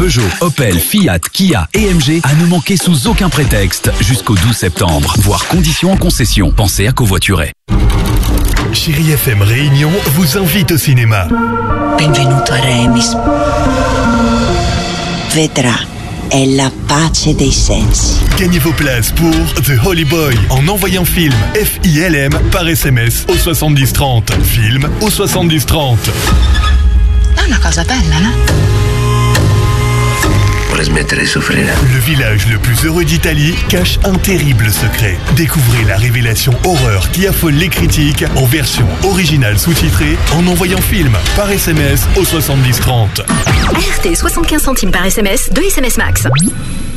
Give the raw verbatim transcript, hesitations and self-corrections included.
Peugeot, Opel, Fiat, Kia et M G à ne manquer sous aucun prétexte jusqu'au douze septembre. Voir conditions en concession. Pensez à covoiturer. Chérie F M Réunion vous invite au cinéma. Benvenuto a Remis. Vedrà, è la pace dei sensi. Gagnez vos places pour The Holy Boy en envoyant film F I L M par S M S au soixante-dix trente. Film au soixante-dix trente. È una cosa bella, no? Le village le plus heureux d'Italie cache un terrible secret. Découvrez la révélation horreur qui affole les critiques en version originale sous-titrée en envoyant film par S M S au soixante-dix trente. R T soixante-quinze centimes par S M S, deux S M S max.